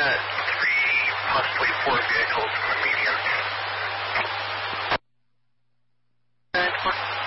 got 3, possibly 4 vehicles in the median. 9-4.